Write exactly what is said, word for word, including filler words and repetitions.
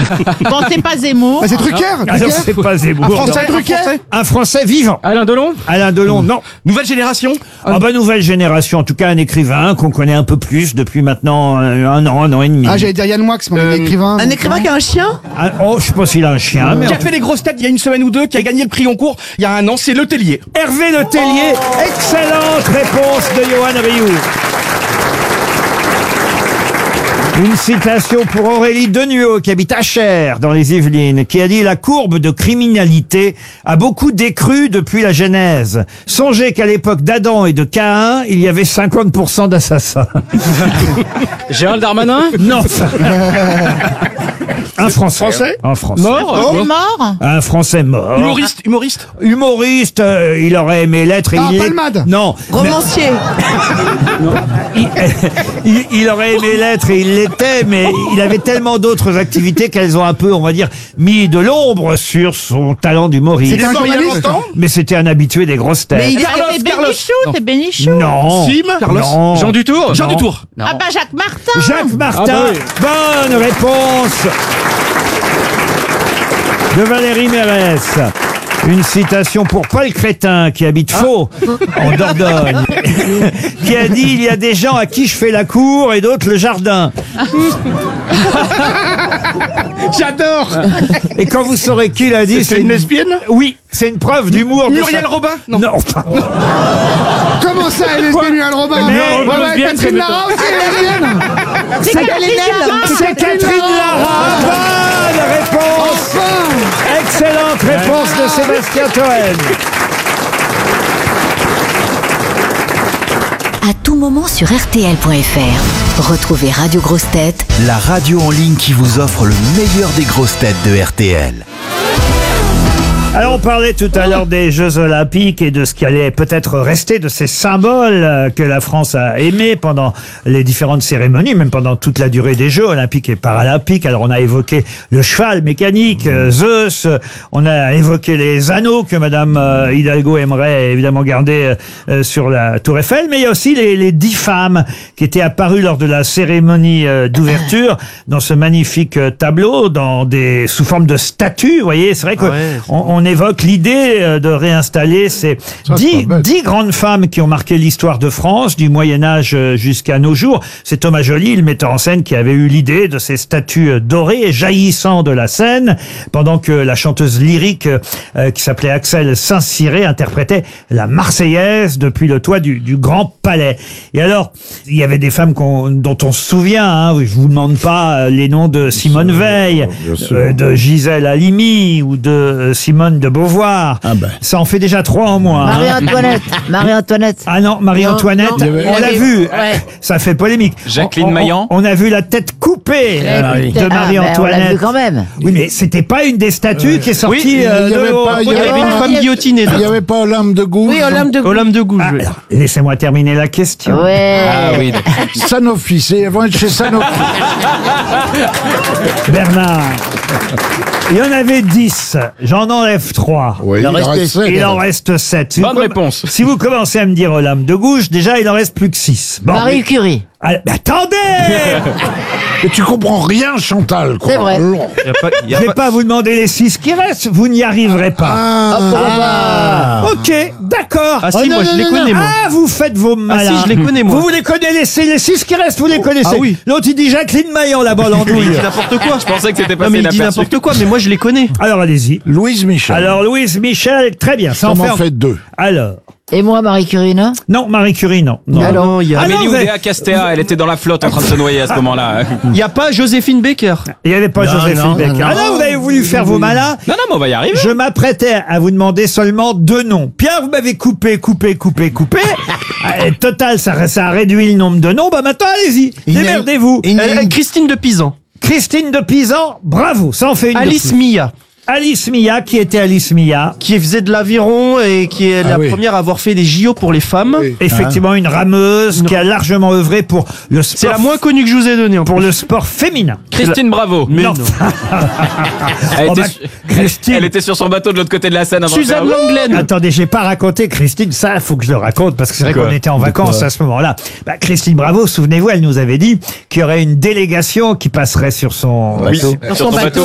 Bon, c'est pas Zemmour. Ah, c'est Drucker, Alors, Drucker c'est pas Zemmour. Un Français, non. Drucker Un Français vivant. Alain Delon. Alain Delon, non. Nouvelle génération. Ah bah, nouvelle génération, en tout cas un écrivain qu'on connaît un peu plus depuis maintenant euh, un an, un an et demi. Ah, j'allais dire Yann Moix, mon Euh, écrivain. Un écrivain qui a un chien? Ah, oh, je sais pas s'il a un chien, mais Qui en a fait les grosses têtes il y a une semaine ou deux, qui a gagné le prix Goncourt il y a un an, c'est Le Tellier. Hervé Le Tellier, excellente réponse de Johan Rioux. Une citation pour Aurélie Denuot, qui habite Achères, dans les Yvelines, qui a dit « La courbe de criminalité a beaucoup décru depuis la Genèse. Songez qu'à l'époque d'Adam et de Caïn, il y avait cinquante pour cent d'assassins. Gérald Darmanin. » Non. Un Français. Français Un Français. Mort. Il est mort. Un Français mort. Humoriste, humoriste. Humoriste, euh, il aurait aimé l'être. et Ah, il est- Palmade. Non. Romancier. Il, il- il aurait aimé l'être et il l'était, mais il avait tellement d'autres activités qu'elles ont un peu, on va dire, mis de l'ombre sur son talent d'humoriste. C'était un mort il y a journaliste longtemps. Mais c'était un habitué des grosses têtes. Mais il est Carlos, C'est Carlos. Bénichou, c'est Bénichou. Non. Sim. Carlos. Non. Jean Dutour. Jean Non. Dutour. Ah bah Jacques Martin. Jacques Martin. Ah bah Bonne réponse de Valérie Mérès. Une citation pour Paul Crétin, qui habite Faux, en Dordogne, qui a dit « Il y a des gens à qui je fais la cour et d'autres le jardin. J'adore. » Et quand vous saurez qui l'a dit, C'est une lesbienne. Oui, c'est une preuve d'humour. de Muriel sa- Robin. Non. Comment ça, elle est lesbienne, Muriel Robin? Mais- Ouais, ouais, lesbienne, Catherine c'est Lara aussi, elle est lesbienne. C'est Catherine Lara. C'est Catherine Lara. Bonne réponse. Enfin. Excellente réponse de Sébastien Toen. À tout moment sur R T L point F R. Retrouvez Radio Grosses Têtes La radio en ligne qui vous offre le meilleur des grosses têtes de R T L. Alors on parlait tout à l'heure des Jeux Olympiques et de ce qui allait peut-être rester de ces symboles euh, que la France a aimés pendant les différentes cérémonies, même pendant toute la durée des Jeux Olympiques et Paralympiques. Alors on a évoqué le cheval mécanique, euh, Zeus, euh, on a évoqué les anneaux que Madame euh, Hidalgo aimerait évidemment garder euh, sur la Tour Eiffel, mais il y a aussi les, les dix femmes qui étaient apparues lors de la cérémonie euh, d'ouverture dans ce magnifique euh, tableau, dans des sous forme de statues. Vous voyez, c'est vrai que on, on évoque l'idée euh, de réinstaller ces dix, dix grandes femmes qui ont marqué l'histoire de France du Moyen-Âge euh, jusqu'à nos jours. C'est Thomas Joly, le metteur en scène, qui avait eu l'idée de ces statues euh, dorées jaillissant de la scène, pendant que la chanteuse lyrique euh, qui s'appelait Axel Saint-Cyr interprétait la Marseillaise depuis le toit du, du Grand Palais. Et alors, il y avait des femmes qu'on, dont on se souvient, hein, je vous demande pas euh, les noms de Simone Veil, euh, de Gisèle Halimi ou de euh, Simone de Beauvoir. Ah ben. Ça en fait déjà trois en moins. hein. Marie-Antoinette. Marie-Antoinette. Ah non, Marie-Antoinette, Non, non. on l'a avait- vu, ouais. ça fait polémique. Jacqueline On- on- Maillan. On a vu la tête coupée euh, Ah oui. de Ah, ben, on l'a Marie-Antoinette. vu quand même. Oui, mais c'était pas une des statues qui est sortie il y euh, avait de l'eau. pas- il y Il y avait une femme guillotinée. Il n'y avait pas Olympe de Gouges. Oui, Olympe de Olympe de Gouges. Ah, oui. alors, laissez-moi terminer la question. Ouais. Ah oui. Sanofi, c'est ils vont être chez Sanofi. Bernard, il y en avait dix, j'en enlève trois. Oui, il en reste sept. Il en reste sept. Si Bonne vous- réponse. Si vous commencez à me dire Olympe de Gouges, déjà il en reste plus que six. Bon, Marie Curie. Ah, mais attendez. Et tu comprends rien, Chantal. quoi. C'est vrai. Alors. Y a pas- y Je a vais pas- pas vous demander les six qui restent, vous n'y arriverez pas. Ah, Ok, d'accord. Ah si, Oh, moi non, je non, les non, connais, non. moi. Ah, vous faites vos malins. si, je les connais, moi. Vous, vous les connaissez, les, les six qui restent, vous les connaissez. Ah oui. L'autre, il dit Jacqueline Maillan, là-bas, Mais il l'andouille. dit n'importe quoi. Je pensais que c'était Non, passé mais il dit inaperçu. n'importe quoi, mais moi je les connais. Alors, allez-y. Louise Michel. Alors, Louise Michel, très bien. Ça ça en m'en fait, fait deux. Alors. Et moi, Marie Curie, non? Non, Marie Curie, non. non. Alors, Non, il y a, Ah non, Amélie vous avez- Oudéa Castéa, elle était dans la flotte en train de se noyer à ce moment-là. il y a pas Joséphine Baker. Il n'y avait pas Non, Joséphine non, Baker. non, Ah non, vous avez voulu faire vos malins. Non, non, mais on va y arriver. Je m'apprêtais à vous demander seulement deux noms. Pierre, vous m'avez coupé, coupé, coupé, coupé. Ah, total, ça, ça a réduit le nombre de noms. Bah maintenant, allez-y. Il y a- Démerdez-vous. il y a- Euh, Christine de Pisan. Christine de Pisan, bravo. Ça en fait une de Alice plus. Mia, Alice Mia, qui était Alice Mia. qui faisait de l'aviron et qui est Ah la oui. première à avoir fait des J O pour les femmes. Oui. Effectivement, une rameuse qui a largement œuvré pour le C'est sport, la moins connue que je vous ai donnée. en pour plus. le sport féminin. Christine Bravo. Mais Non. non. Elle, Oh, était, bah, su- Christine. elle était sur son bateau de l'autre côté de la Seine. avant de Suzanne faire- Langlaine. Attendez, j'ai pas raconté Christine, ça, il faut que je le raconte, parce que c'est vrai Quoi qu'on était en vacances à ce moment-là. Bah, Christine Bravo, souvenez-vous, elle nous avait dit qu'il y aurait une délégation qui passerait sur son Oui, bateau. sur son bateau.